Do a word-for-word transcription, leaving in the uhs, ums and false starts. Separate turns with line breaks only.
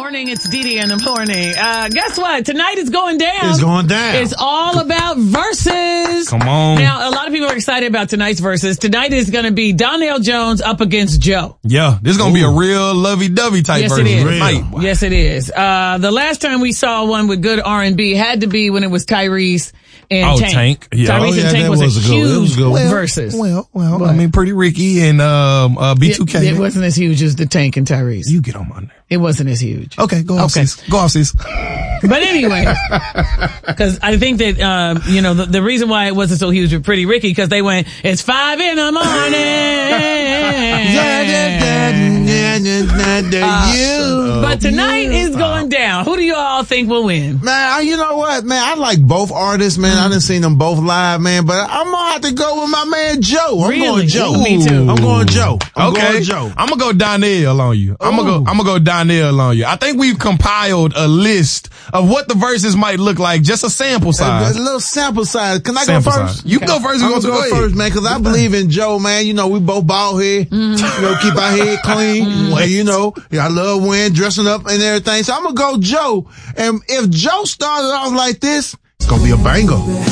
morning. It's Dee in the morning. Uh, guess what? Tonight is going down.
It's going down.
It's all about verses.
Come on.
Now, a lot of people are excited about tonight's verses. Tonight is going to be Donnell Jones up against Joe.
Yeah, this is going to be a real lovey-dovey type
yes,
verse.
It is.
Tonight.
Yes, it is. Uh, the last time we saw one with good R and B had to be when it was Tyrese and
oh,
Tank.
Tank. Yeah.
Tyrese
Oh, yeah,
and Tank
that
was,
was
a
a good- it
huge
was good.
Well,
versus.
Well, well,
What?
I mean, Pretty Ricky and um, uh, B two K.
It, it wasn't as huge as the Tank and Tyrese.
You get on my nerve.
It wasn't as huge.
Okay, go off,
Okay.
sis. Go off, sis.
But anyway, because I think that, um, you know, the, the reason why it wasn't so huge with Pretty Ricky, because they went, it's five in the morning. Uh, but tonight is going down. Who do you all think will win?
Man, I, you know what, man? I like both artists, man. I done seen them both live, man. But I'm gonna have to go with my man Joe. I'm
Really?
going Joe.
Ooh, me too.
I'm going Joe. I'm
Okay,
going Joe.
I'm gonna go Donnell on you. I'm gonna go. I'm gonna go Donnell on you. I think we've compiled a list of what the verses might look like, just a sample
A,
size.
a little sample size. Can I
Sample
go first?
size. You can go first.
I'm
You
gonna
want
go
to go
first, man, because I believe in Joe, man. You know, we both bald head. You know, keep our head clean. And, you know, I love wearing, dressing up and everything. So I'm gonna go Joe. And if Joe started off like this, it's gonna be a banger.